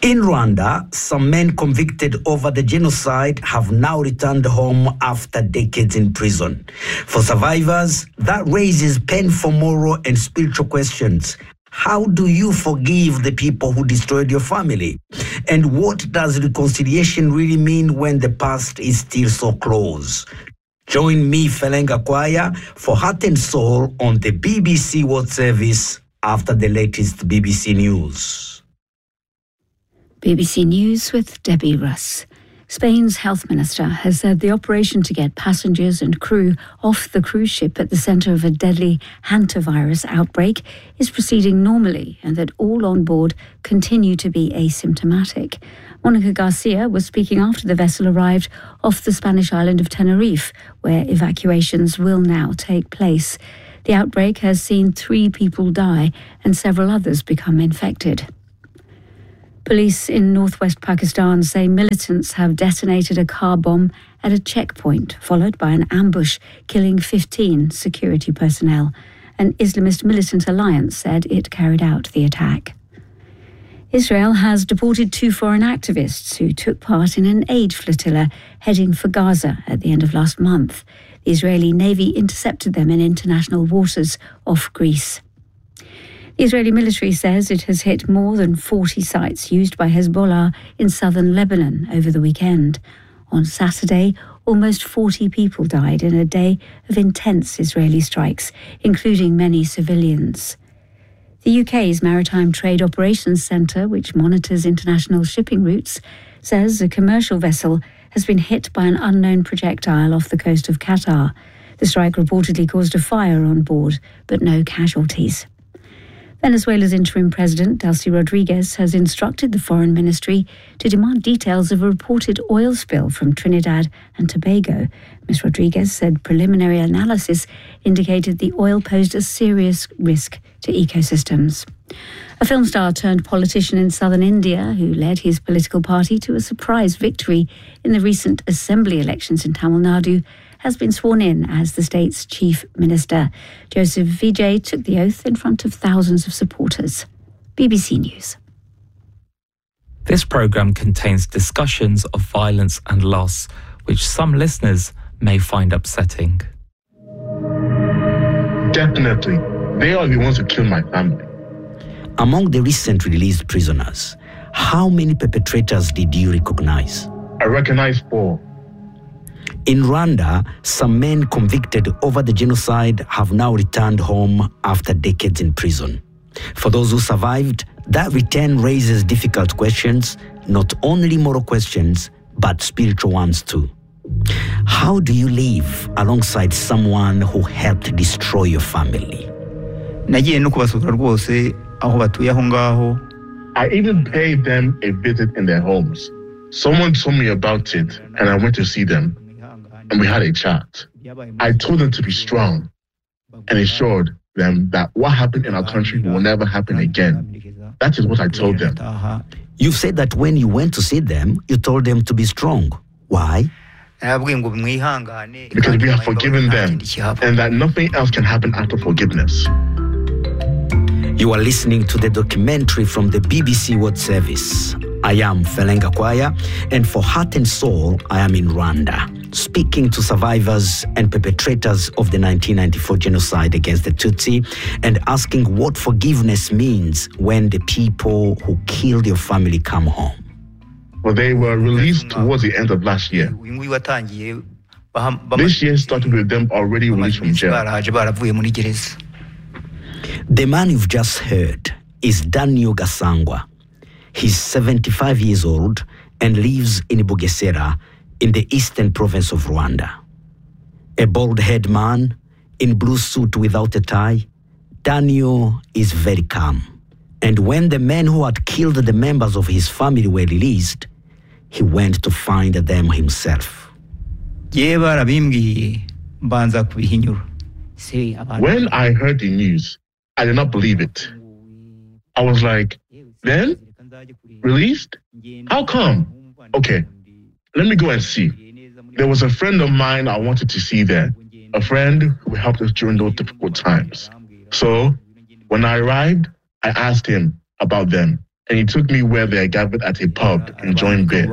In Rwanda, some men convicted over the genocide have now returned home after decades in prison. For survivors, that raises painful moral and spiritual questions. How do you forgive the people who destroyed your family? And what does reconciliation really mean when the past is still so close? Join me, Felenga Kwaya, for Heart and Soul on the BBC World Service after the latest BBC News. BBC News with Debbie Russ. Spain's health minister has said the operation to get passengers and crew off the cruise ship at the centre of a deadly hantavirus outbreak is proceeding normally and that all on board continue to be asymptomatic. Monica Garcia was speaking after the vessel arrived off the Spanish island of Tenerife, where evacuations will now take place. The outbreak has seen 3 people die and several others become infected. Police in northwest Pakistan say militants have detonated a car bomb at a checkpoint, followed by an ambush, killing 15 security personnel. An Islamist militant alliance said it carried out the attack. Israel has deported 2 foreign activists who took part in an aid flotilla heading for Gaza at the end of last month. The Israeli Navy intercepted them in international waters off Greece. The Israeli military says it has hit more than 40 sites used by Hezbollah in southern Lebanon over the weekend. On Saturday, almost 40 people died in a day of intense Israeli strikes, including many civilians. The UK's Maritime Trade Operations Centre, which monitors international shipping routes, says a commercial vessel has been hit by an unknown projectile off the coast of Qatar. The strike reportedly caused a fire on board, but no casualties. Venezuela's interim president, Delcy Rodriguez, has instructed the foreign ministry to demand details of a reported oil spill from Trinidad and Tobago. Ms. Rodriguez said preliminary analysis indicated the oil posed a serious risk to ecosystems. A film star turned politician in southern India, who led his political party to a surprise victory in the recent assembly elections in Tamil Nadu, has been sworn in as the state's chief minister. Joseph Vijay took the oath in front of thousands of supporters. BBC News. This programme contains discussions of violence and loss, which some listeners may find upsetting. Definitely. They are the ones who killed my family. Among the recent released prisoners, how many perpetrators did you recognize? I recognize 4. In Rwanda, some men convicted over the genocide have now returned home after decades in prison. For those who survived, that return raises difficult questions, not only moral questions, but spiritual ones too. How do you live alongside someone who helped destroy your family? I even paid them a visit in their homes. Someone told me about it, and I went to see them. And we had a chat. I told them to be strong and assured them that what happened in our country will never happen again. That is what I told them. You've said that when you went to see them, you told them to be strong. Why? Because we have forgiven them and that nothing else can happen after forgiveness. You are listening to the documentary from the BBC World Service. I am Felenga Kwaya, and for Heart and Soul, I am in Rwanda, speaking to survivors and perpetrators of the 1994 genocide against the Tutsi and asking what forgiveness means when the people who killed your family come home. Well, they were released towards the end of last year. This year started with them already released from jail. The man you've just heard is Daniel Gasangwa. He's 75 years old and lives in Bugesera in the eastern province of Rwanda. A bald-headed man in blue suit without a tie, Daniel is very calm. And when the men who had killed the members of his family were released, he went to find them himself. When I heard the news, I did not believe it. I was like, then? Released? How come? Okay, let me go and see. There was a friend of mine I wanted to see there, a friend who helped us during those difficult times. So, when I arrived, I asked him about them. and he took me where they are gathered at a pub enjoying beer.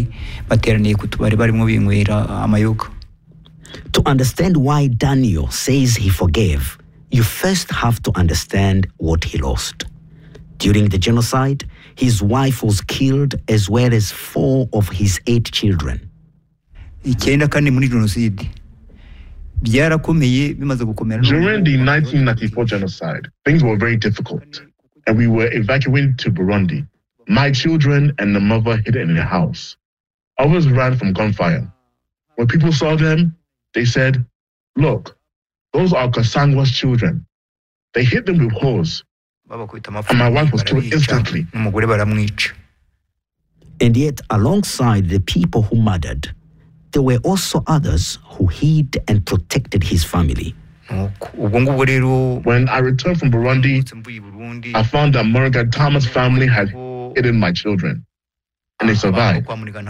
To understand why Daniel says he forgave, you first have to understand what he lost. During the genocide, his wife was killed as well as 4 of his 8 children. During the 1994 genocide, things were very difficult, and we were evacuated to Burundi. My children and the mother hid in a house. Others ran from gunfire. When people saw them, they said, "Look, those are Kasangwa's children." They hit them with hoes, and my wife was killed instantly. And yet, alongside the people who murdered, there were also others who hid and protected his family. When I returned from Burundi, I found that Morgan Thomas' family had hidden my children, and they survived.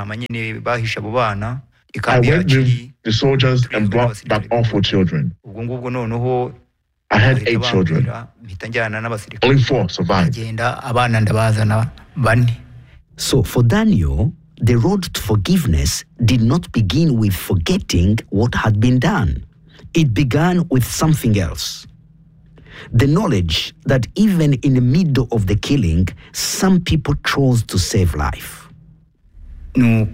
I went with the soldiers and brought back all 4 children. I had 8 children. Only 4 survived. So for Daniel, the road to forgiveness did not begin with forgetting what had been done. It began with something else. The knowledge that even in the middle of the killing, some people chose to save life. When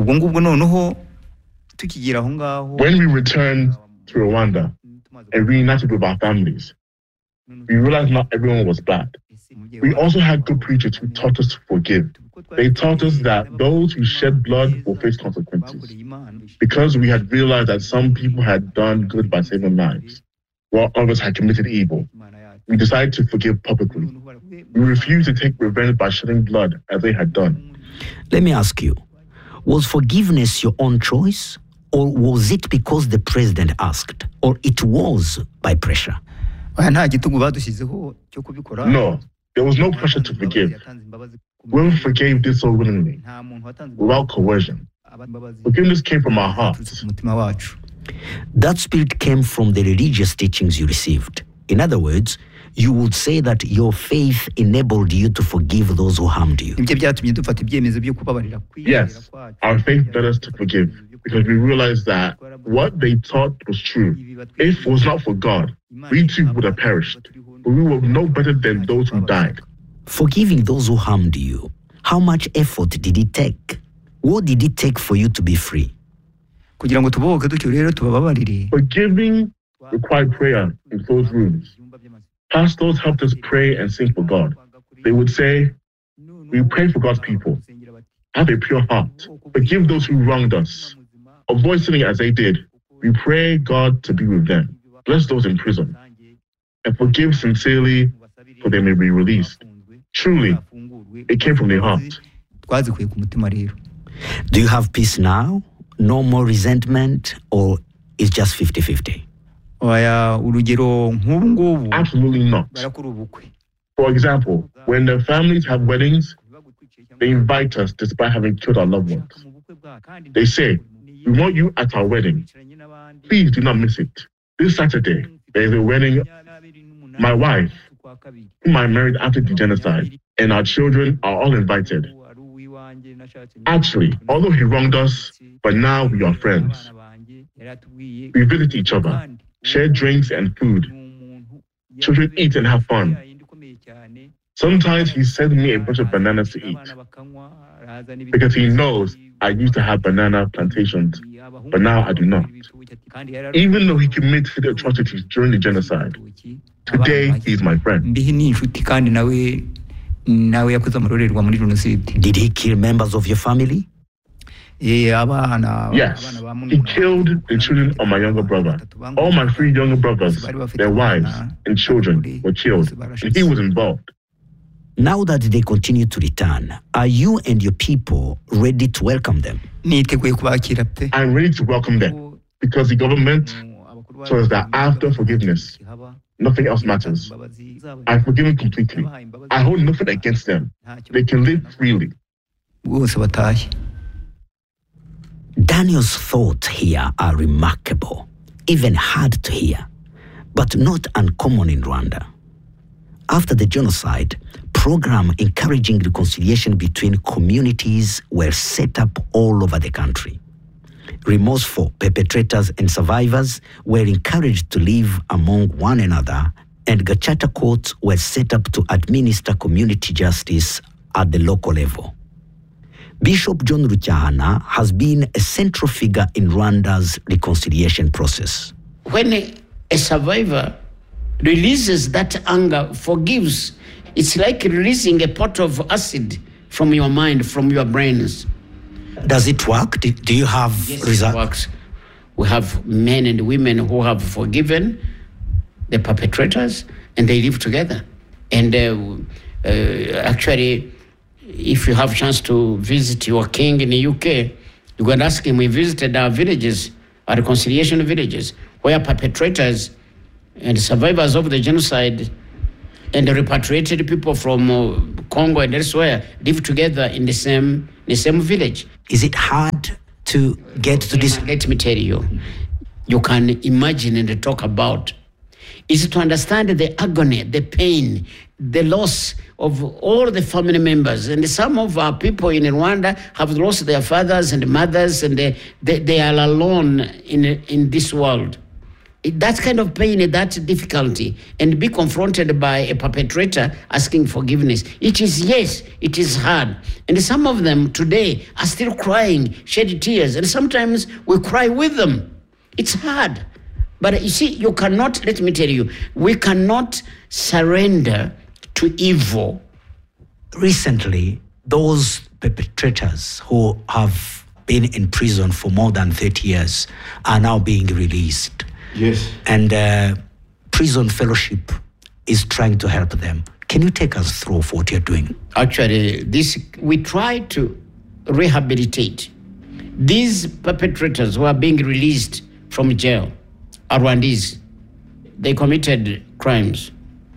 we returned to Rwanda and reunited with our families, we realized not everyone was bad. We also had good preachers who taught us to forgive. They taught us that those who shed blood will face consequences. Because we had realized that some people had done good by saving lives, while others had committed evil, we decided to forgive publicly. We refused to take revenge by shedding blood as they had done. Let me ask you, was forgiveness your own choice? Or was it because the president asked? Or it was by pressure? No, there was no pressure to forgive. Whoever forgave did so willingly, without coercion. Forgiveness came from our hearts. That spirit came from the religious teachings you received. In other words, you would say that your faith enabled you to forgive those who harmed you. Yes, our faith led us to forgive because we realized that what they taught was true. If it was not for God, we too would have perished. But we were no better than those who died. Forgiving those who harmed you, how much effort did it take? What did it take for you to be free? Forgiving required prayer in closed rooms. Pastors helped us pray and sing for God. They would say, "We pray for God's people. Have a pure heart. Forgive those who wronged us. Avoid sinning as they did. We pray God to be with them. Bless those in prison. And forgive sincerely, so they may be released." Truly, it came from their heart. Do you have peace now? No more resentment? Or it's just 50-50? Absolutely not. For example, when the families have weddings, they invite us despite having killed our loved ones. They say, "We want you at our wedding. Please do not miss it. This Saturday, there is a wedding. My wife, whom I married after the genocide, and our children are all invited." Actually, although he wronged us, but now we are friends. We visit each other, share drinks and food. Children eat and have fun. Sometimes he sends me a bunch of bananas to eat because he knows I used to have banana plantations, but now I do not. Even though he committed atrocities during the genocide, today he's my friend. Did he kill members of your family? Yes, he killed the children of my younger brother. All my 3 younger brothers, their wives and children were killed, and he was involved. Now that they continue to return, are you and your people ready to welcome them? I'm ready to welcome them because the government told us that after forgiveness, nothing else matters. I've forgiven completely. I hold nothing against them. They can live freely. Daniel's thoughts here are remarkable, even hard to hear, but not uncommon in Rwanda. After the genocide, program encouraging reconciliation between communities were set up all over the country. Remorseful perpetrators and survivors were encouraged to live among one another, and Gacaca courts were set up to administer community justice at the local level. Bishop John Rucyahana has been a central figure in Rwanda's reconciliation process. When a survivor releases that anger, forgives, it's like releasing a pot of acid from your mind, from your brains. Does it work? Do you have results? It works. We have men and women who have forgiven the perpetrators, and they live together. And actually, if you have a chance to visit your king in the UK, you can ask him. We visited our villages, our reconciliation villages, where perpetrators and survivors of the genocide and the repatriated people from Congo and elsewhere live together in the same village. Is it hard to get to this? Let me tell you, you can imagine and talk about is to understand the agony, the pain, the loss of all the family members. And some of our people in Rwanda have lost their fathers and mothers, and they are alone in this world. That kind of pain, that difficulty, and be confronted by a perpetrator asking forgiveness. It is hard. And some of them today are still crying, shed tears, and sometimes we cry with them. It's hard. But you see, you cannot, let me tell you, we cannot surrender to evil. Recently, those perpetrators who have been in prison for more than 30 years are now being released. Yes. And Prison Fellowship is trying to help them. Can you take us through what you're doing? Actually, we try to rehabilitate these perpetrators who are being released from jail. Are Rwandese. They committed crimes.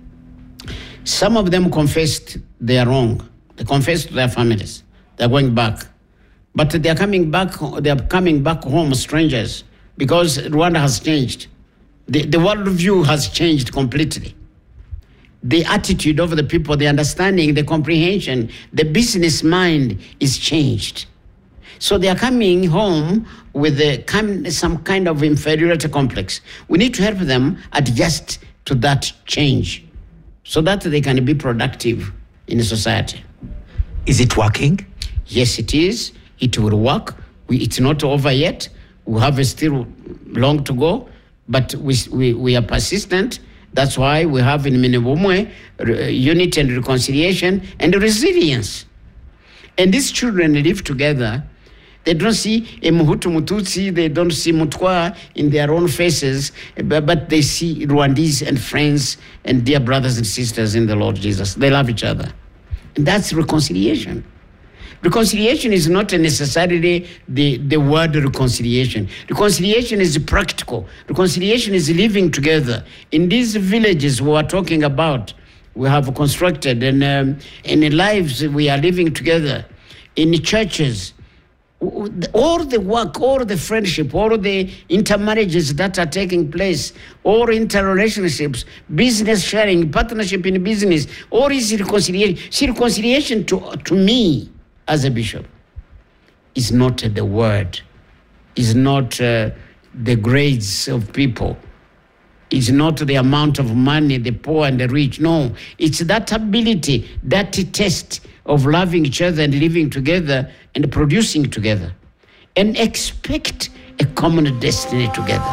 Some of them confessed they are wrong. They confessed to their families. They're going back. But they are coming back home strangers, because Rwanda has changed. The worldview has changed completely. The attitude of the people, the understanding, the comprehension, the business mind is changed. So they are coming home with some kind of inferiority complex. We need to help them adjust to that change so that they can be productive in society. Is it working? Yes, it is. It will work. It's not over yet. We have still long to go, but we are persistent. That's why we have in Minibumwe unity and reconciliation and resilience. And these children live together. They don't see a Muhutu Mututsi, they don't see Mutwa in their own faces, but they see Rwandese and friends and dear brothers and sisters in the Lord Jesus. They love each other. And that's reconciliation. Reconciliation is not necessarily the word reconciliation. Reconciliation is practical. Reconciliation is living together. In these villages we are talking about, we have constructed, and in lives we are living together. In churches, all the work, all the friendship, all the intermarriages that are taking place, all interrelationships, business sharing, partnership in business, all is reconciliation. See, reconciliation to me as a bishop is not the word, is not the grades of people, it's not the amount of money, the poor and the rich. No, it's that ability, that test of loving each other and living together and producing together and expect a common destiny together.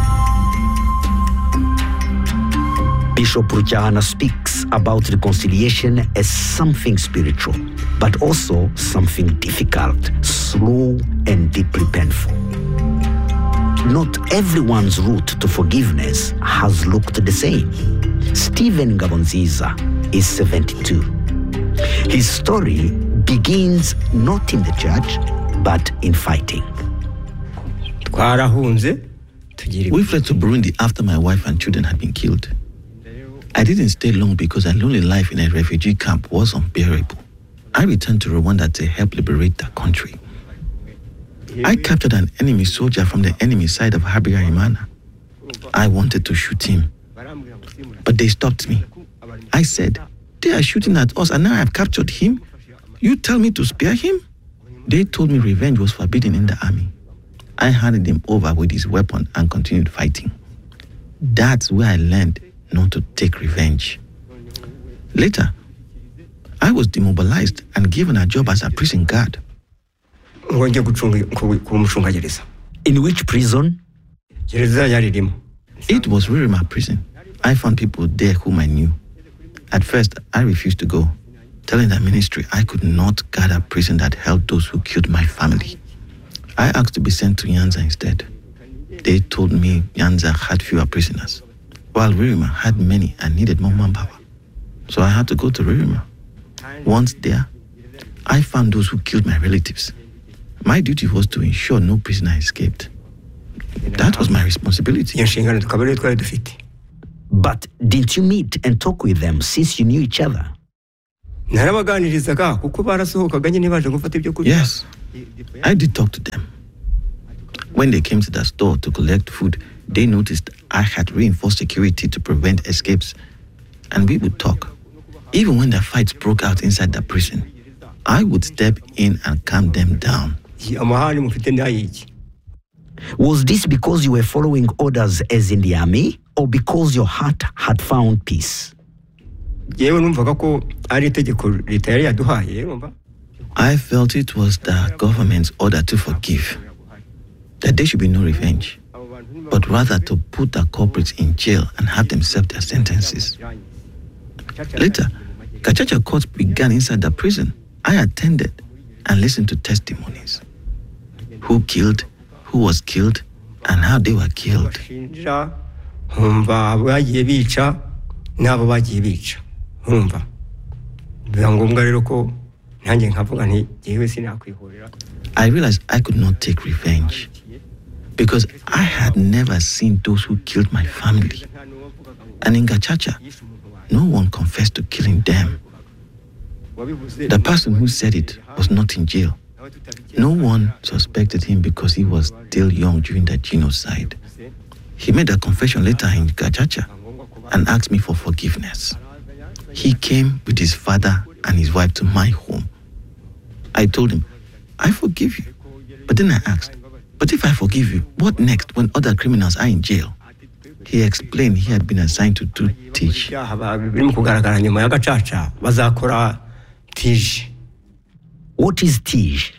Bishop Rucyahana speaks about reconciliation as something spiritual, but also something difficult, slow, and deeply painful. Not everyone's route to forgiveness has looked the same. Stephen Ngabonziza is 72. His story begins not in the church, but in fighting. We fled to Burundi after my wife and children had been killed. I didn't stay long because a lonely life in a refugee camp was unbearable. I returned to Rwanda to help liberate the country. I captured an enemy soldier from the enemy side of Habyarimana. I wanted to shoot him, but they stopped me. I said, They are shooting at us and now I have captured him. You tell me to spare him? They told me revenge was forbidden in the army. I handed him over with his weapon and continued fighting. That's where I learned not to take revenge. Later, I was demobilized and given a job as a prison guard. In which prison? It was Ririma prison. I found people there whom I knew. At first, I refused to go, telling the ministry I could not guard a prison that held those who killed my family. I asked to be sent to Nyanza instead. They told me Nyanza had fewer prisoners, while Ririma had many and needed more manpower. So I had to go to Ririma. Once there, I found those who killed my relatives. My duty was to ensure no prisoner escaped. That was my responsibility. But didn't you meet and talk with them since you knew each other? Yes, I did talk to them. When they came to the store to collect food, they noticed I had reinforced security to prevent escapes, and we would talk. Even when the fights broke out inside the prison, I would step in and calm them down. Was this because you were following orders as in the army, or because your heart had found peace? I felt it was the government's order to forgive, that there should be no revenge, but rather to put the culprits in jail and have them serve their sentences. Later, Gachacha courts began inside the prison. I attended and listened to testimonies. Who killed, who was killed, and how they were killed. I realized I could not take revenge because I had never seen those who killed my family. And in Gachacha, no one confessed to killing them. The person who said it was not in jail. No one suspected him because he was still young during the genocide. He made a confession later in Gachacha and asked me for forgiveness. He came with his father and his wife to my home. I told him, I forgive you. But then I asked, but if I forgive you, what next when other criminals are in jail? He explained he had been assigned to do TIJ. What is TIJ?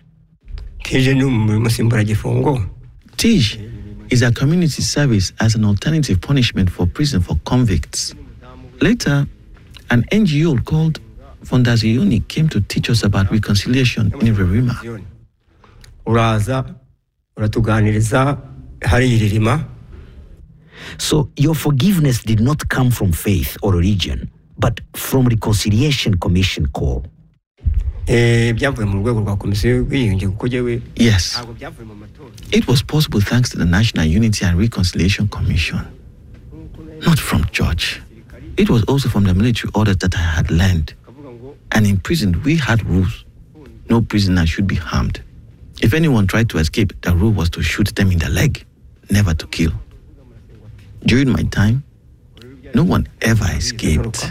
TIJ is a community service as an alternative punishment for prison for convicts. Later, an NGO called Fondazioni came to teach us about reconciliation in Ririma. So your forgiveness did not come from faith or religion, but from Reconciliation Commission call. Yes. It was possible thanks to the National Unity and Reconciliation Commission. Not from church. It was also from the military orders that I had learned. And in prison, we had rules. No prisoner should be harmed. If anyone tried to escape, the rule was to shoot them in the leg, never to kill. During my time, no one ever escaped.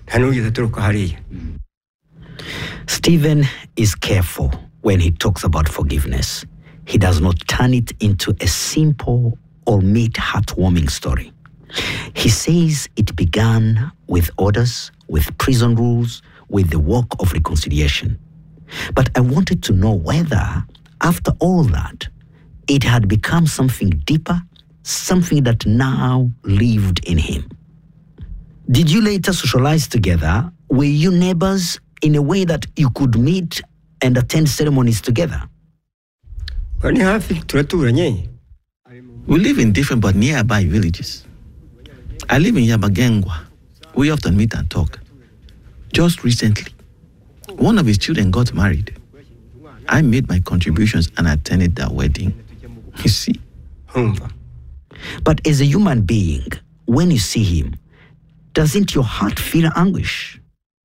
Stephen is careful when he talks about forgiveness. He does not turn it into a simple or neat, heartwarming story. He says it began with orders, with prison rules, with the work of reconciliation. But I wanted to know whether, after all that, it had become something deeper, something that now lived in him. Did you later socialize together? Were you neighbors in a way that you could meet and attend ceremonies together? We live in different but nearby villages. I live in Yabagengwa. We often meet and talk. Just recently, one of his children got married. I made my contributions and attended their wedding. You see? But as a human being, when you see him, doesn't your heart feel anguish?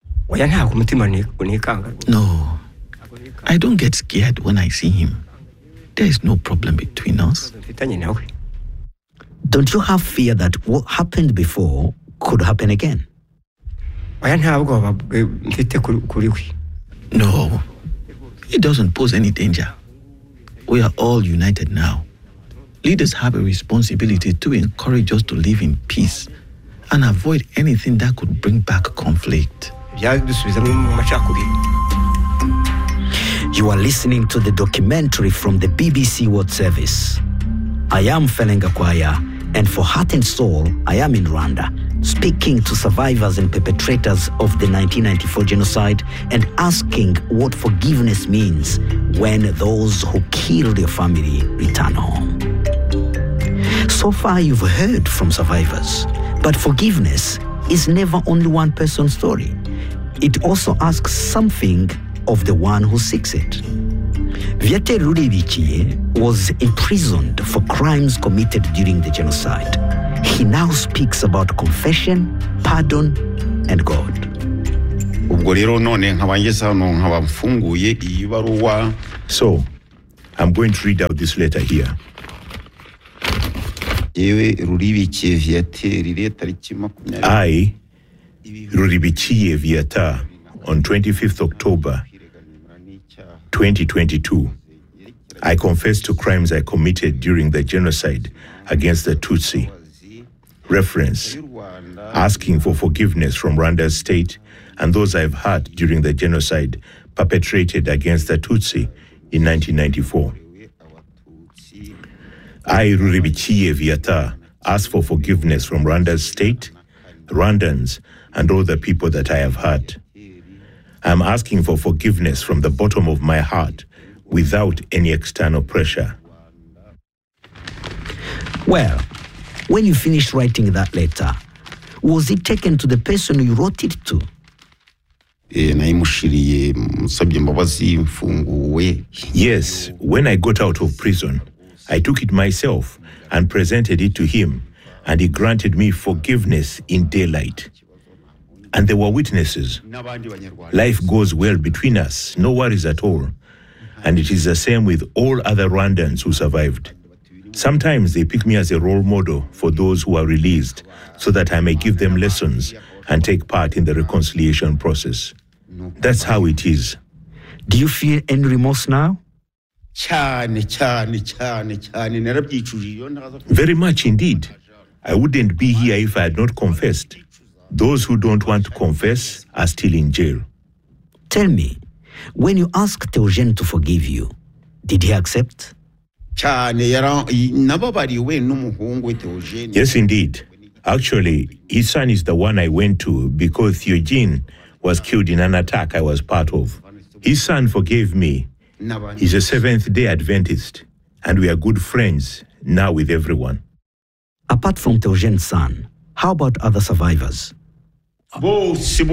No, I don't get scared when I see him. There is no problem between us. Don't you have fear that what happened before could happen again? No, it doesn't pose any danger. We are all united now. Leaders have a responsibility to encourage us to live in peace and avoid anything that could bring back conflict. You are listening to the documentary from the BBC World Service. I am Felenga Kwaya, and for Heart and Soul, I am in Rwanda, speaking to survivors and perpetrators of the 1994 genocide and asking what forgiveness means when those who killed your family return home. So far, you've heard from survivors, but forgiveness is never only one person's story. It also asks something of the one who seeks it. Viateur Ruribikiye was imprisoned for crimes committed during the genocide. He now speaks about confession, pardon, and God. So, I'm going to read out this letter here. I, Ruribikiye Viateur, on 25th October 2022, I confess to crimes I committed during the genocide against the Tutsi. Reference, asking for forgiveness from Rwanda's state and those I've hurt during the genocide perpetrated against the Tutsi in 1994. I, Ruribikiye Viateur, ask for forgiveness from Rwanda's state, Rwandans, and all the people that I have hurt. I'm asking for forgiveness from the bottom of my heart without any external pressure. Well, when you finished writing that letter, was it taken to the person you wrote it to? Yes, when I got out of prison, I took it myself and presented it to him, and he granted me forgiveness in daylight. And there were witnesses. Life goes well between us, no worries at all. And it is the same with all other Rwandans who survived. Sometimes they pick me as a role model for those who are released so that I may give them lessons and take part in the reconciliation process. That's how it is. Do you feel any remorse now? Very much indeed. I wouldn't be here if I had not confessed. Those who don't want to confess are still in jail. Tell me, when you asked Theogene to forgive you, did he accept? Yes, indeed. Actually, his son is the one I went to because Theogene was killed in an attack I was part of. His son forgave me. He's a Seventh-day Adventist, and we are good friends now with everyone. Apart from Theogene's son, how about other survivors? All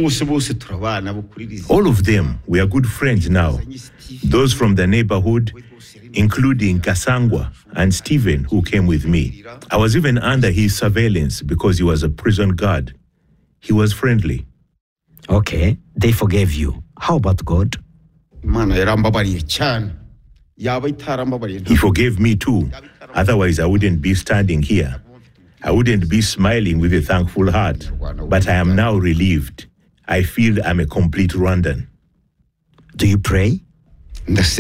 of them, we are good friends now. Those from the neighborhood, including Kasangwa and Stephen, who came with me. I was even under his surveillance because he was a prison guard. He was friendly. Okay, they forgave you. How about God? He forgave me too. Otherwise, I wouldn't be standing here. I wouldn't be smiling with a thankful heart. But I am now relieved. I feel I'm a complete Rwandan. Do you pray? Yes,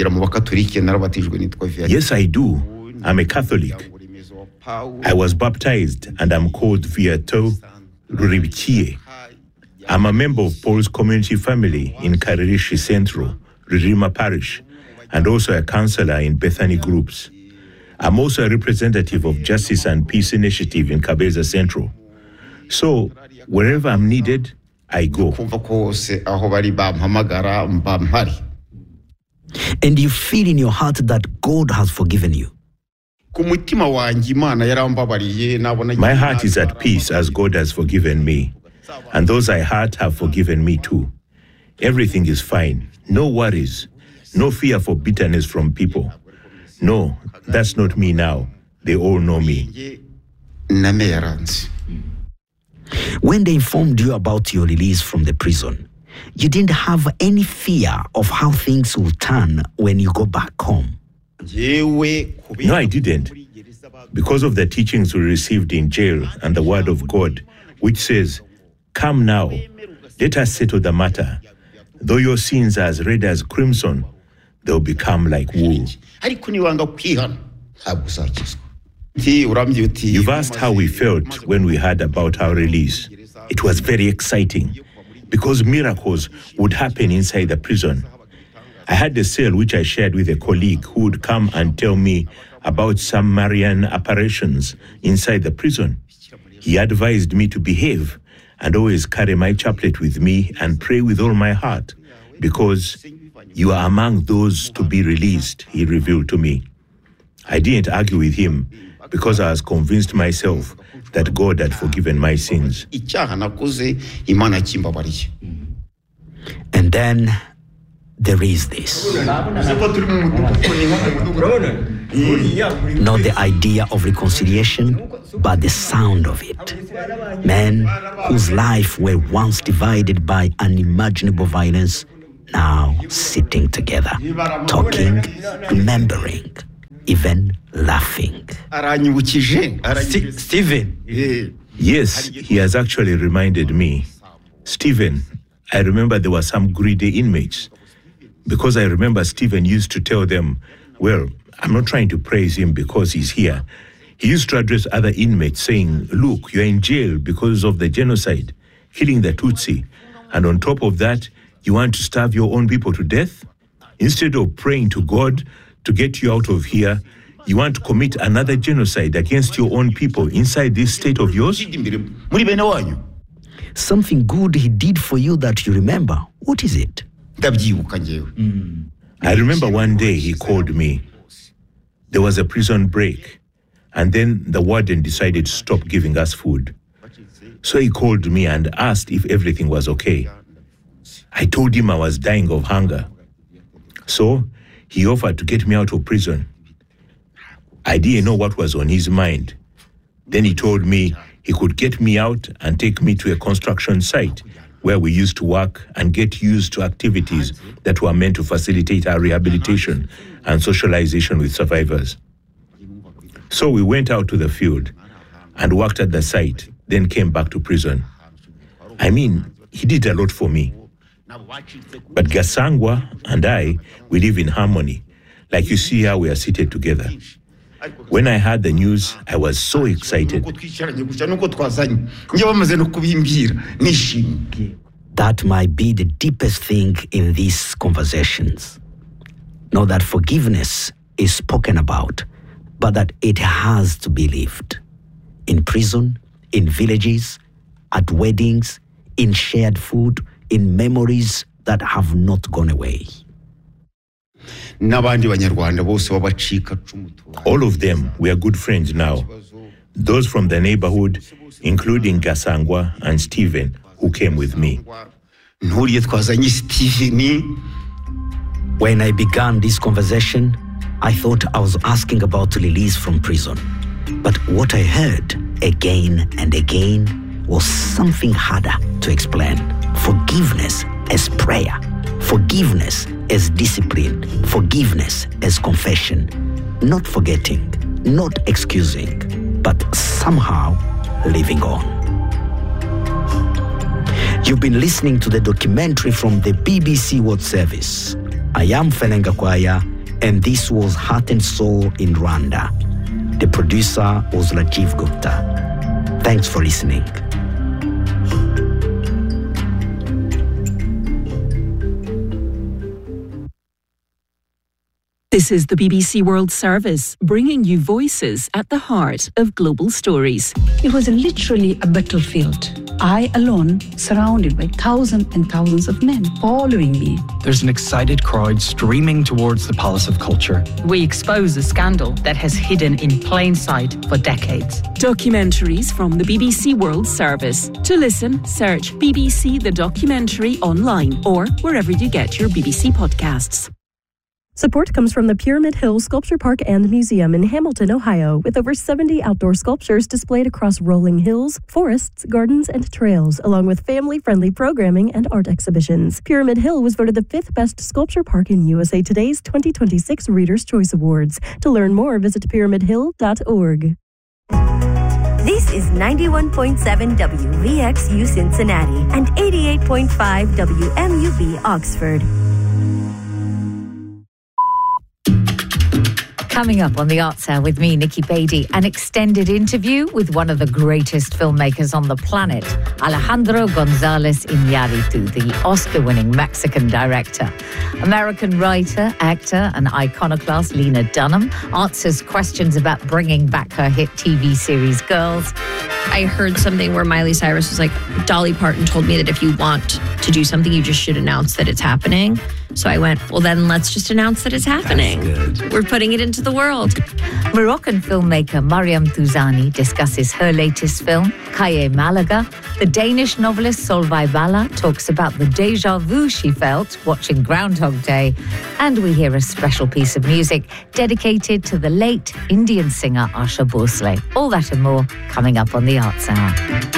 I do. I'm a Catholic. I was baptized and I'm called Viateur Ruribikiye. I'm a member of Paul's community family in Karirishi Central, Ririma Parish, and also a counselor in Bethany Groups. I'm also a representative of Justice and Peace Initiative in Kabeza Central. So, wherever I'm needed, I go. And you feel in your heart that God has forgiven you? My heart is at peace as God has forgiven me. And those I hurt have forgiven me too. Everything is fine. No worries. No fear for bitterness from people. No, that's not me now. They all know me. When they informed you about your release from the prison, you didn't have any fear of how things will turn when you go back home? No, I didn't. Because of the teachings we received in jail and the word of God, which says, "Come now, Let us settle the matter. Though your sins are as red as crimson, they'll become like wool. You've asked how we felt when we heard about our release. It was very exciting because miracles would happen inside the prison. I had a cell which I shared with a colleague who would come and tell me about some Marian apparitions inside the prison. He advised me to behave and always carry my chaplet with me and pray with all my heart, because you are among those to be released, he revealed to me. I didn't argue with him because I was convinced myself that God had forgiven my sins. And then there is this. Not the idea of reconciliation, but the sound of it. Men whose life were once divided by unimaginable violence, now sitting together, talking, remembering, even laughing. Stephen. Yes, he has actually reminded me. Stephen, I remember there were some greedy inmates. Because I remember Stephen used to tell them, well, I'm not trying to praise him because he's here. He used to address other inmates saying, look, you're in jail because of the genocide, killing the Tutsi. And on top of that, you want to starve your own people to death? Instead of praying to God to get you out of here, you want to commit another genocide against your own people inside this state of yours? Something good he did for you that you remember. What is it? I remember one day he called me. There was a prison break, and then the warden decided to stop giving us food. So he called me and asked if everything was okay. I told him I was dying of hunger. So he offered to get me out of prison. I didn't know what was on his mind. Then he told me he could get me out and take me to a construction site where we used to work and get used to activities that were meant to facilitate our rehabilitation and socialization with survivors. So we went out to the field and worked at the site, then came back to prison. I mean, he did a lot for me. But Gasangwa and I, we live in harmony. Like you see how we are seated together. When I heard the news, I was so excited. That might be the deepest thing in these conversations. Not that forgiveness is spoken about, but that it has to be lived. In prison, in villages, at weddings, in shared food, in memories that have not gone away. All of them were good friends now. Those from the neighborhood, including Gasangwa and Stephen, who came with me. When I began this conversation, I thought I was asking about release from prison. But what I heard again and again was something harder to explain. Forgiveness as prayer. Forgiveness as discipline. Forgiveness as confession. Not forgetting, not excusing, but somehow living on. You've been listening to the documentary from the BBC World Service. I am Felenga Kwaya, and this was Heart and Soul in Rwanda. The producer was Rajiv Gupta. Thanks for listening. This is the BBC World Service, bringing you voices at the heart of global stories. It was literally a battlefield. I alone, surrounded by thousands and thousands of men following me. There's an excited crowd streaming towards the Palace of Culture. We expose a scandal that has hidden in plain sight for decades. Documentaries from the BBC World Service. To listen, search BBC The Documentary online or wherever you get your BBC podcasts. Support comes from the Pyramid Hill Sculpture Park and Museum in Hamilton, Ohio, with over 70 outdoor sculptures displayed across rolling hills, forests, gardens, and trails, along with family-friendly programming and art exhibitions. Pyramid Hill was voted the 5th best sculpture park in USA Today's 2026 Reader's Choice Awards. To learn more, visit pyramidhill.org. This is 91.7 WVXU Cincinnati and 88.5 WMUB Oxford. Coming up on the Arts Hour with me, Nikki Beatty, an extended interview with one of the greatest filmmakers on the planet, Alejandro González Iñárritu, the Oscar-winning Mexican director. American writer, actor and iconoclast Lena Dunham answers questions about bringing back her hit TV series Girls. I heard something where Miley Cyrus was like, Dolly Parton told me that if you want to do something, you just should announce that it's happening. So I went, well, then let's just announce that it's happening. That's good. We're putting it into the world. Moroccan filmmaker Mariam Touzani discusses her latest film, Calle Malaga. The Danish novelist Solveig Balla talks about the déjà vu she felt watching Groundhog Day. And we hear a special piece of music dedicated to the late Indian singer Asha Bhosle. All that and more coming up on the Arts Hour.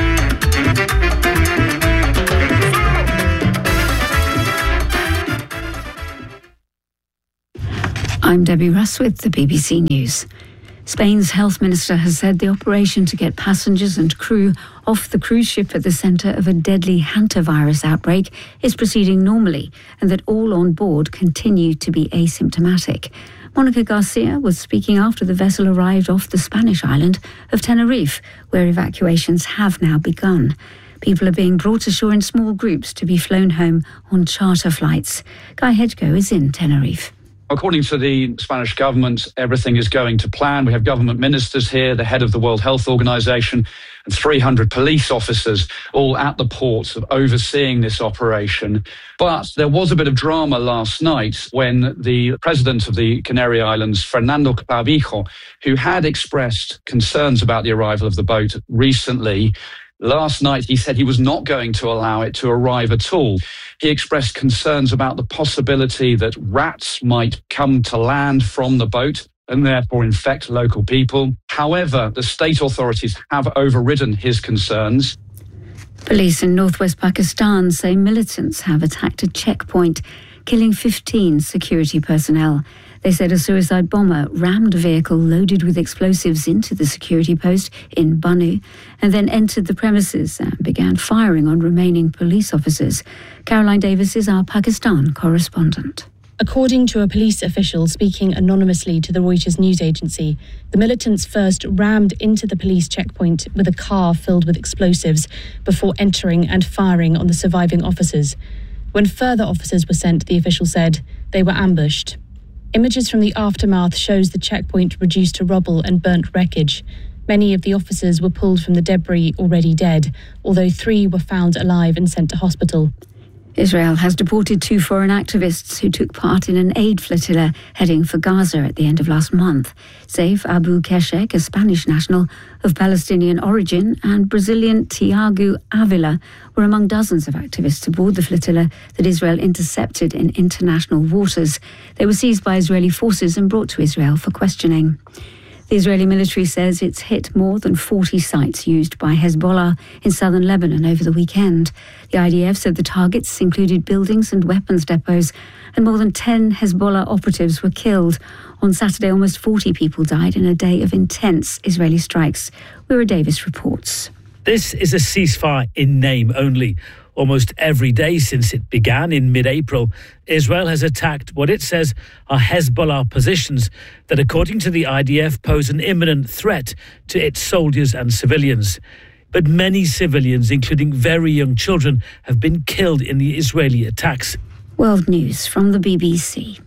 I'm Debbie Russ with the BBC News. Spain's health minister has said the operation to get passengers and crew off the cruise ship at the centre of a deadly hantavirus outbreak is proceeding normally and that all on board continue to be asymptomatic. Monica Garcia was speaking after the vessel arrived off the Spanish island of Tenerife, where evacuations have now begun. People are being brought ashore in small groups to be flown home on charter flights. Guy Hedgecoe is in Tenerife. According to the Spanish government, everything is going to plan. We have government ministers here, the head of the World Health Organization, and 300 police officers all at the port overseeing this operation. But there was a bit of drama last night when the president of the Canary Islands, Fernando Clavijo, who had expressed concerns about the arrival of the boat recently, last night he said he was not going to allow it to arrive at all. He expressed concerns about the possibility that rats might come to land from the boat and therefore infect local people. However, the state authorities have overridden his concerns. Police in northwest Pakistan say militants have attacked a checkpoint, killing 15 security personnel. They said a suicide bomber rammed a vehicle loaded with explosives into the security post in Bannu and then entered the premises and began firing on remaining police officers. Caroline Davis is our Pakistan correspondent. According to a police official speaking anonymously to the Reuters news agency, the militants first rammed into the police checkpoint with a car filled with explosives before entering and firing on the surviving officers. When further officers were sent, the official said, they were ambushed. Images from the aftermath shows the checkpoint reduced to rubble and burnt wreckage. Many of the officers were pulled from the debris already dead, although 3 were found alive and sent to hospital. Israel has deported 2 foreign activists who took part in an aid flotilla heading for Gaza at the end of last month. Saif Abu Keshek, a Spanish national of Palestinian origin, and Brazilian Tiago Avila were among dozens of activists aboard the flotilla that Israel intercepted in international waters. They were seized by Israeli forces and brought to Israel for questioning. The Israeli military says it's hit more than 40 sites used by Hezbollah in southern Lebanon over the weekend. The IDF said the targets included buildings and weapons depots, and more than 10 Hezbollah operatives were killed. On Saturday, almost 40 people died in a day of intense Israeli strikes. Wira Davis reports. This is a ceasefire in name only. Almost every day since it began in mid-April, Israel has attacked what it says are Hezbollah positions that, according to the IDF, pose an imminent threat to its soldiers and civilians. But many civilians, including very young children, have been killed in the Israeli attacks. World News from the BBC.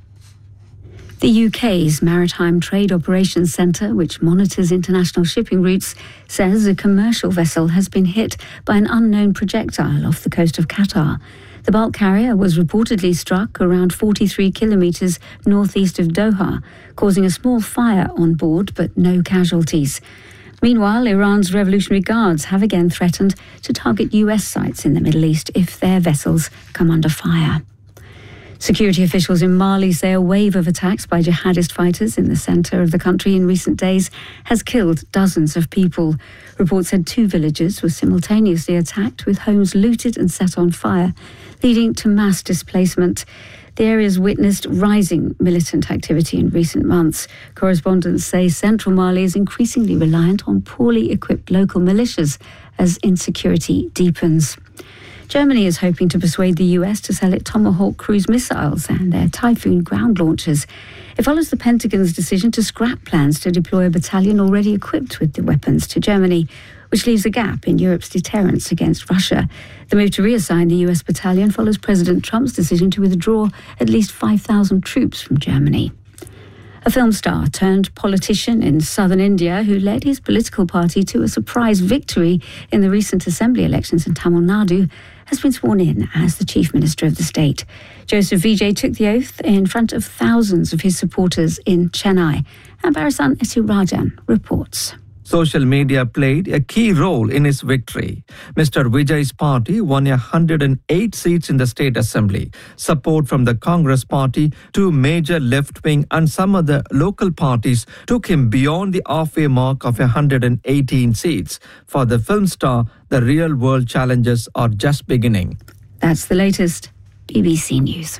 The UK's Maritime Trade Operations Centre, which monitors international shipping routes, says a commercial vessel has been hit by an unknown projectile off the coast of Qatar. The bulk carrier was reportedly struck around 43 kilometres northeast of Doha, causing a small fire on board but no casualties. Meanwhile, Iran's Revolutionary Guards have again threatened to target US sites in the Middle East if their vessels come under fire. Security officials in Mali say a wave of attacks by jihadist fighters in the centre of the country in recent days has killed dozens of people. Reports said 2 villages were simultaneously attacked with homes looted and set on fire, leading to mass displacement. The area's witnessed rising militant activity in recent months. Correspondents say central Mali is increasingly reliant on poorly equipped local militias as insecurity deepens. Germany is hoping to persuade the US to sell it Tomahawk cruise missiles and their Typhoon ground launchers. It follows the Pentagon's decision to scrap plans to deploy a battalion already equipped with the weapons to Germany, which leaves a gap in Europe's deterrence against Russia. The move to reassign the US battalion follows President Trump's decision to withdraw at least 5,000 troops from Germany. A film star turned politician in southern India who led his political party to a surprise victory in the recent assembly elections in Tamil Nadu has been sworn in as the chief minister of the state. Joseph Vijay took the oath in front of thousands of his supporters in Chennai. And Barasan Esirajan reports. Social media played a key role in his victory. Mr. Vijay's party won 108 seats in the state assembly. Support from the Congress party, two major left-wing and some other local parties took him beyond the halfway mark of 118 seats. For the film star, the real-world challenges are just beginning. That's the latest. BBC News.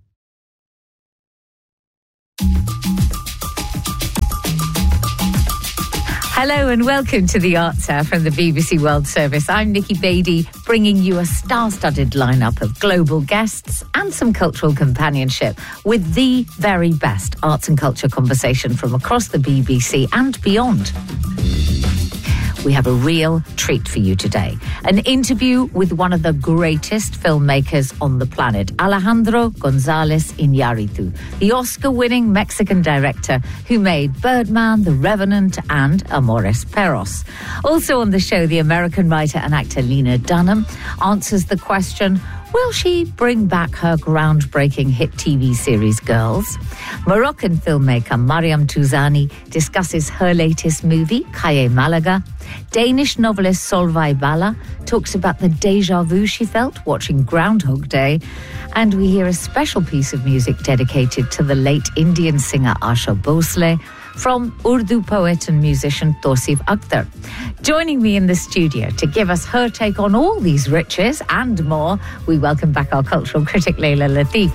Hello and welcome to The Answer from the BBC World Service. I'm Nikki Beattie, bringing you a star-studded lineup of global guests and some cultural companionship with the very best arts and culture conversation from across the BBC and beyond. We have a real treat for you today. An interview with one of the greatest filmmakers on the planet, Alejandro González Iñárritu, the Oscar-winning Mexican director who made Birdman, The Revenant and Amores Perros. Also on the show, the American writer and actor Lena Dunham answers the question, will she bring back her groundbreaking hit TV series Girls? Moroccan filmmaker Mariam Touzani discusses her latest movie, Calle Malaga. Danish novelist Solveig Balla talks about the déjà vu she felt watching Groundhog Day. And we hear a special piece of music dedicated to the late Indian singer Asha Bhosle from Urdu poet and musician Tausif Akhtar. Joining me in the studio to give us her take on all these riches and more, we welcome back our cultural critic Leila Latif.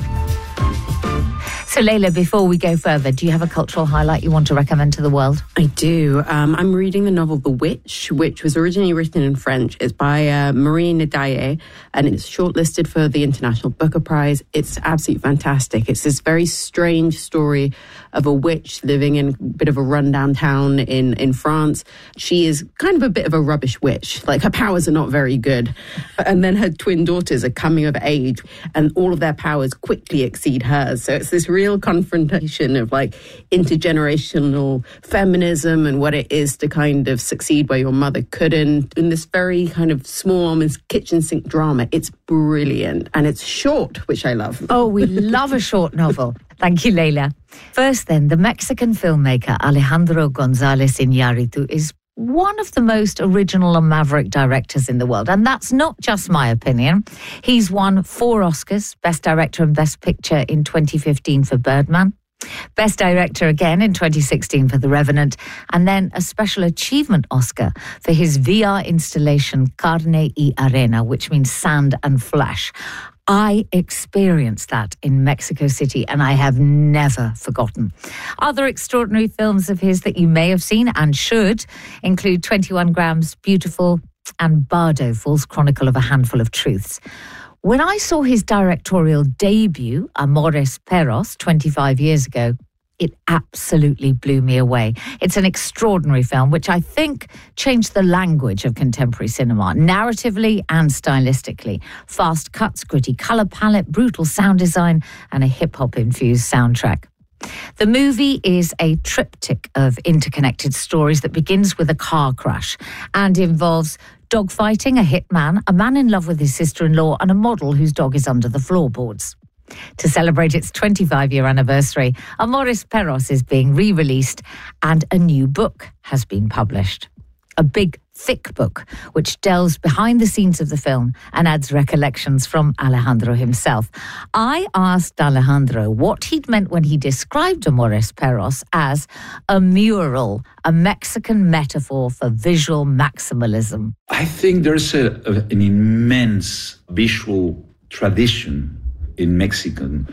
So Leila, before we go further, do you have a cultural highlight you want to recommend to the world? I do. I'm reading the novel The Witch, which was originally written in French. It's by Marie Nadaye, and it's shortlisted for the International Booker Prize. It's absolutely fantastic. It's this very strange story of a witch living in a bit of a rundown town in France. She is kind of a bit of a rubbish witch. Like, her powers are not very good. And then her twin daughters are coming of age, and all of their powers quickly exceed hers. So it's this real confrontation of like intergenerational feminism and what it is to kind of succeed where your mother couldn't, in this very kind of small, almost kitchen sink drama. It's brilliant, and it's short, which I love. Oh, we love a short novel. Thank you, Leila. First then, the Mexican filmmaker Alejandro González Iñárritu is one of the most original and maverick directors in the world. And that's not just my opinion. He's won 4 Oscars, Best Director and Best Picture in 2015 for Birdman, Best Director again in 2016 for The Revenant, and then a Special Achievement Oscar for his VR installation Carne y Arena, which means sand and flesh. I experienced that in Mexico City, and I have never forgotten. Other extraordinary films of his that you may have seen and should include 21 Grams, Beautiful, and Bardo, False Chronicle of a Handful of Truths. When I saw his directorial debut, Amores Perros, 25 years ago, it absolutely blew me away. It's an extraordinary film, which I think changed the language of contemporary cinema, narratively and stylistically. Fast cuts, gritty colour palette, brutal sound design, and a hip-hop infused soundtrack. The movie is a triptych of interconnected stories that begins with a car crash and involves dogfighting, a hitman, a man in love with his sister-in-law, and a model whose dog is under the floorboards. To celebrate its 25-year anniversary, Amores Perros is being re-released and a new book has been published. A big, thick book which delves behind the scenes of the film and adds recollections from Alejandro himself. I asked Alejandro what he'd meant when he described Amores Perros as a mural, a Mexican metaphor for visual maximalism. I think there's an immense visual tradition in Mexican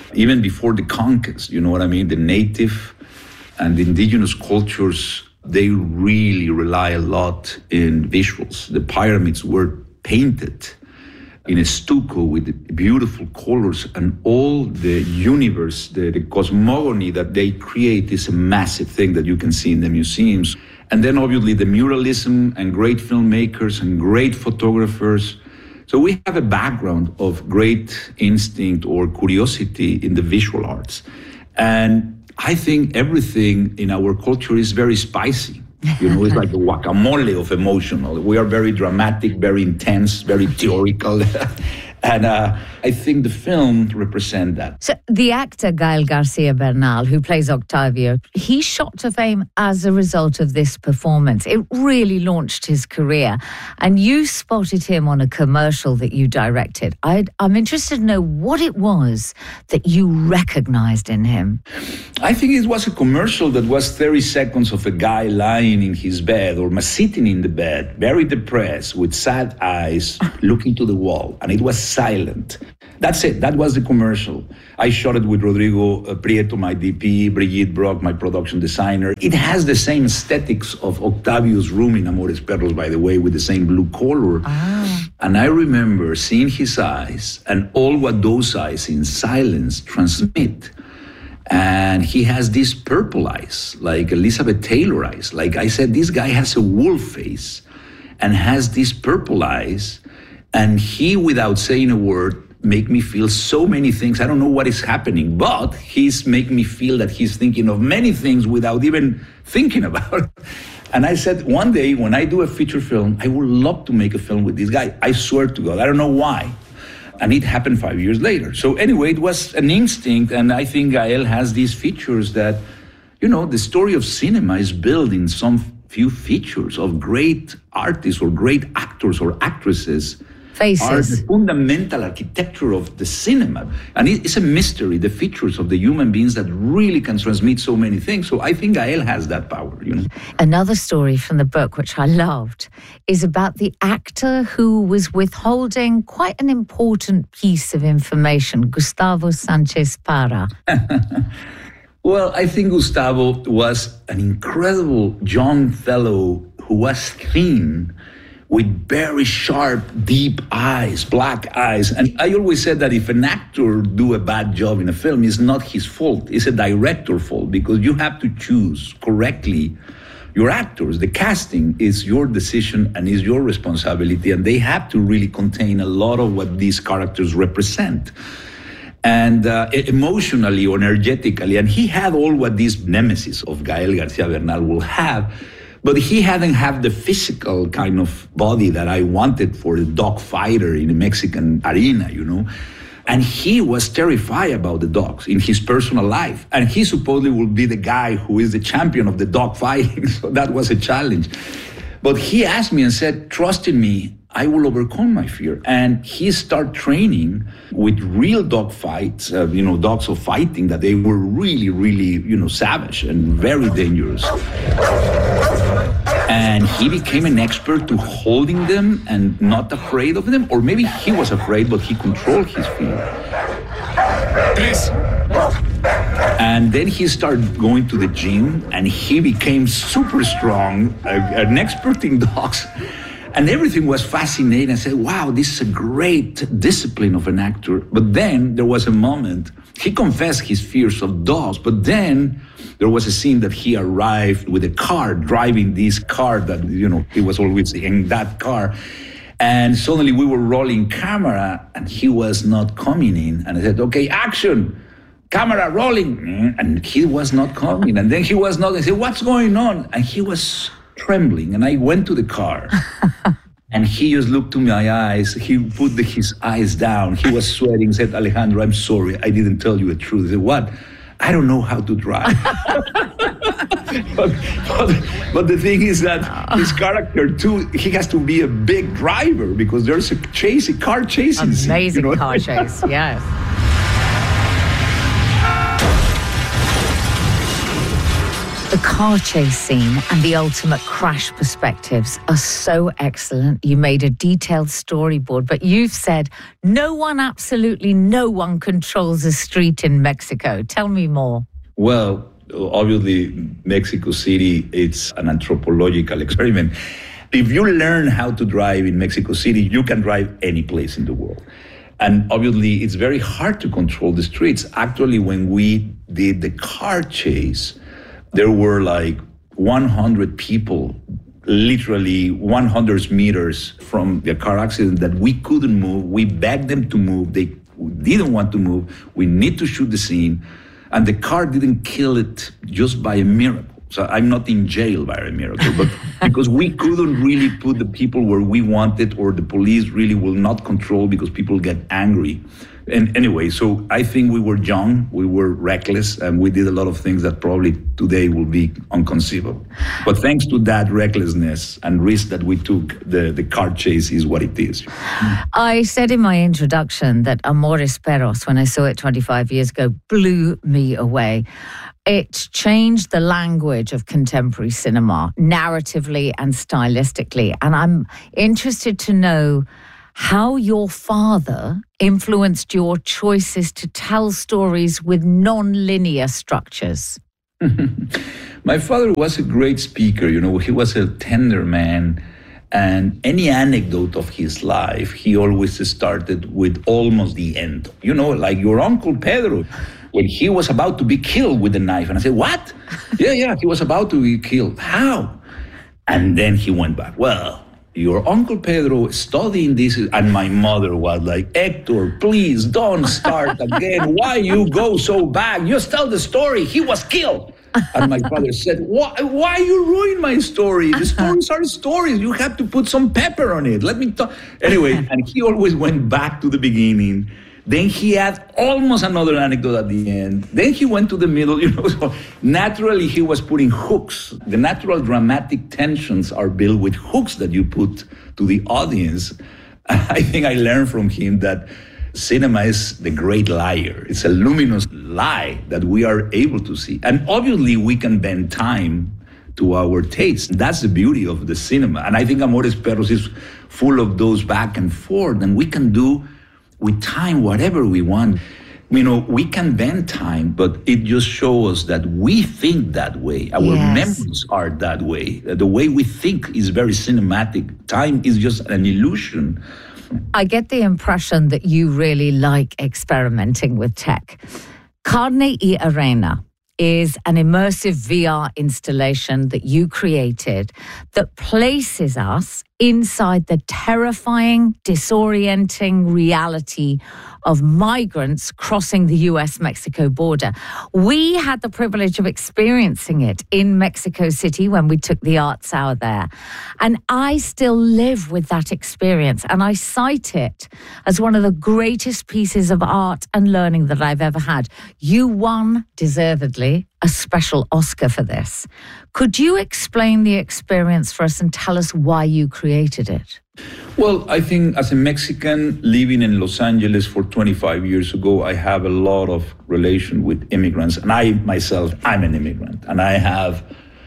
even before the conquest, you know what I mean? The native and the indigenous cultures, they really rely a lot in visuals. The pyramids were painted in a stucco with beautiful colors, and all the universe, the cosmogony that they create is a massive thing that you can see in the museums. And then obviously the muralism and great filmmakers and great photographers. So we have a background of great instinct or curiosity in the visual arts. And I think everything in our culture is very spicy. You know, it's like the guacamole of emotional. We are very dramatic, very intense, very theoretical. And I think the film represents that. So the actor Gael Garcia Bernal, who plays Octavio, he shot to fame as a result of this performance. It really launched his career. And you spotted him on a commercial that you directed. I'm interested to know what it was that you recognized in him. I think it was a commercial that was 30 seconds of a guy lying in his bed or sitting in the bed, very depressed, with sad eyes, looking to the wall. And it was silent. That's it. That was the commercial. I shot it with Rodrigo Prieto, my DP, Brigitte Brock, my production designer. It has the same aesthetics of Octavio's room in Amores Perros, by the way, with the same blue color. And I remember seeing his eyes and all what those eyes in silence transmit. And he has these purple eyes, like Elizabeth Taylor eyes. Like I said, this guy has a wolf face and has these purple eyes. And he, without saying a word, make me feel so many things. I don't know what is happening, but he's making me feel that he's thinking of many things without even thinking about it. And I said, one day when I do a feature film, I would love to make a film with this guy. I swear to God, I don't know why. And it happened 5 years later. So anyway, it was an instinct. And I think Gael has these features that, you know, the story of cinema is built in some few features of great artists or great actors or actresses. Faces. Are the fundamental architecture of the cinema. And it's a mystery, the features of the human beings that really can transmit so many things. So I think Gael has that power, you know. Another story from the book, which I loved, is about the actor who was withholding quite an important piece of information, Gustavo Sanchez Para. Well, I think Gustavo was an incredible young fellow who was thin, with very sharp, deep eyes, black eyes. And I always said that if an actor do a bad job in a film, it's not his fault. It's a director's fault, because you have to choose correctly your actors. The casting is your decision and is your responsibility, and they have to really contain a lot of what these characters represent. And emotionally or energetically, and he had all what these nemesis of Gael Garcia Bernal will have, but he hadn't had the physical kind of body that I wanted for a dog fighter in a Mexican arena, you know. And he was terrified about the dogs in his personal life. And he supposedly will be the guy who is the champion of the dog fighting. So that was a challenge. But he asked me and said, trust in me, I will overcome my fear. And he started training with real dog fights, dogs of fighting, that they were really, really, savage and very dangerous. And he became an expert to holding them and not afraid of them. Or maybe he was afraid, but he controlled his fear. And then he started going to the gym, and he became super strong, an expert in dogs. And everything was fascinating. I said, wow, this is a great discipline of an actor. But then there was a moment, he confessed his fears of dogs, but then there was a scene that he arrived with a car, driving this car that, he was always in that car. And suddenly we were rolling camera, and he was not coming in. And I said, okay, action, camera rolling. And he was not coming. And then he was not, I said, what's going on? And he was trembling. And I went to the car. And he just looked to my eyes. He put his eyes down. He was sweating, said, Alejandro, I'm sorry, I didn't tell you the truth. I said, what? I don't know how to drive. but the thing is that his character too, he has to be a big driver, because there's a car chasing. Amazing car chase, yes. The car chase scene and the ultimate crash perspectives are so excellent. You made a detailed storyboard, but you've said absolutely no one controls a street in Mexico. Tell me more. Well, obviously, Mexico City, it's an anthropological experiment. If you learn how to drive in Mexico City, you can drive any place in the world. And obviously, it's very hard to control the streets. Actually, when we did the car chase, there were like 100 people, literally 100 meters from the car accident that we couldn't move. We begged them to move. They didn't want to move. We need to shoot the scene. And the car didn't kill it just by a miracle. So I'm not in jail by a miracle, but because we couldn't really put the people where we wanted, or the police really will not control because people get angry. And anyway, so I think we were young, we were reckless, and we did a lot of things that probably today will be inconceivable. But thanks to that recklessness and risk that we took, the car chase is what it is. I said in my introduction that Amores Perros, when I saw it 25 years ago, blew me away. It changed the language of contemporary cinema, narratively and stylistically. And I'm interested to know how your father influenced your choices to tell stories with non-linear structures. My father was a great speaker. He was a tender man. And any anecdote of his life, he always started with almost the end. Like your Uncle Pedro, when he was about to be killed with a knife. And I said, what? Yeah, he was about to be killed. How? And then he went back. Well, your Uncle Pedro studying this. And my mother was like, Hector, please don't start again. Why you go so back? Just tell the story. He was killed. And my father said, why you ruin my story? The stories are stories. You have to put some pepper on it. Let me talk. Anyway, and he always went back to the beginning. Then he had almost another anecdote at the end. Then he went to the middle, So naturally, he was putting hooks. The natural dramatic tensions are built with hooks that you put to the audience. I think I learned from him that cinema is the great liar. It's a luminous lie that we are able to see. And obviously, we can bend time to our taste. That's the beauty of the cinema. And I think Amores Perros is full of those back and forth. And we can do with time whatever we want. We can bend time, but it just shows us that we think that way. Our memories are that way. The way we think is very cinematic. Time is just an illusion. I get the impression that you really like experimenting with tech. Carne y Arena is an immersive VR installation that you created that places us inside the terrifying, disorienting reality of migrants crossing the US-Mexico border. We had the privilege of experiencing it in Mexico City when we took the Arts Hour there. And I still live with that experience, and I cite it as one of the greatest pieces of art and learning that I've ever had. You won, deservedly, a special Oscar for this. Could you explain the experience for us and tell us why you created it? Well, I think as a Mexican living in Los Angeles for 25 years ago, I have a lot of relation with immigrants. And I myself, I'm an immigrant. And I have,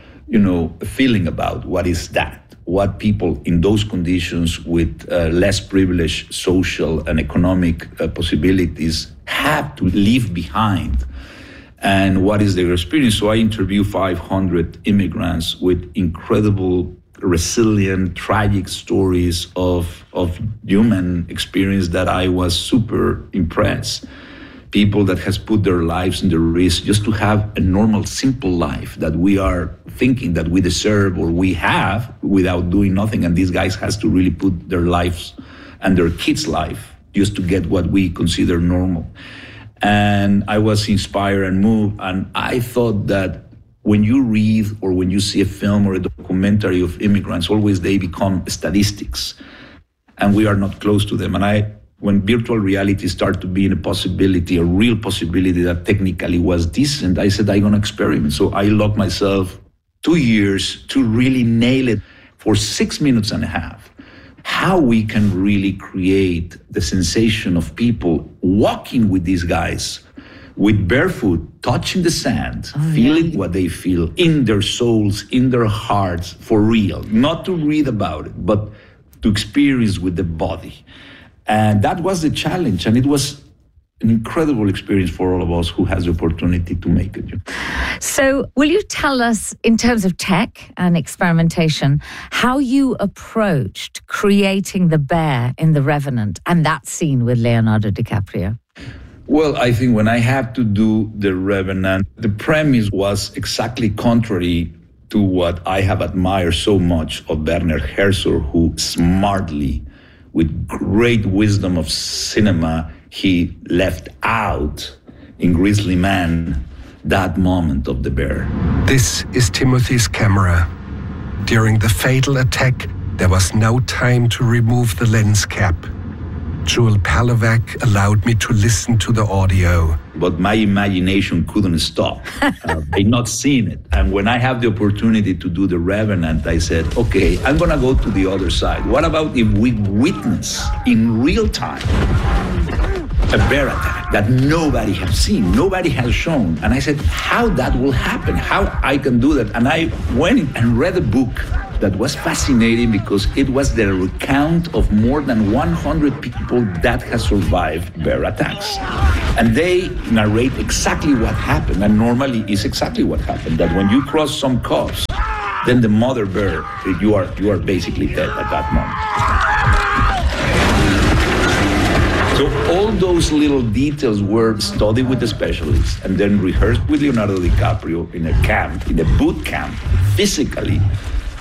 a feeling about what is that, what people in those conditions with less privileged social and economic possibilities have to leave behind. And what is their experience? So I interview 500 immigrants with incredible, resilient, tragic stories of human experience that I was super impressed. People that has put their lives in the risk just to have a normal, simple life that we are thinking that we deserve or we have without doing nothing. And these guys has to really put their lives and their kids' life just to get what we consider normal. And I was inspired and moved. And I thought that when you read or when you see a film or a documentary of immigrants, always they become statistics. And we are not close to them. And when virtual reality started to be a possibility, a real possibility that technically was decent, I said, I'm going to experiment. So I locked myself 2 years to really nail it for 6.5 minutes. How we can really create the sensation of people walking with these guys with barefoot, touching the sand, feeling what they feel in their souls, in their hearts, for real. Not to read about it, but to experience with the body. And that was the challenge, and it was an incredible experience for all of us who has the opportunity to make it. So will you tell us, in terms of tech and experimentation, how you approached creating the bear in The Revenant and that scene with Leonardo DiCaprio? Well, I think when I had to do The Revenant, the premise was exactly contrary to what I have admired so much of Werner Herzog, who smartly, with great wisdom of cinema, he left out in Grizzly Man that moment of the bear. This is Timothy's camera. During the fatal attack, there was no time to remove the lens cap. Joel Palovac allowed me to listen to the audio. But my imagination couldn't stop. I'd not seen it. And when I have the opportunity to do The Revenant, I said, okay, I'm going to go to the other side. What about if we witness in real time a bear attack that nobody has seen, nobody has shown? And I said, how that will happen, how I can do that. And I went and read a book that was fascinating because it was the recount of more than 100 people that have survived bear attacks. And they narrate exactly what happened, and normally is exactly what happened, that when you cross some cubs, then the mother bear, you are basically dead at that moment. So all those little details were studied with the specialists and then rehearsed with Leonardo DiCaprio in a camp, in a boot camp, physically,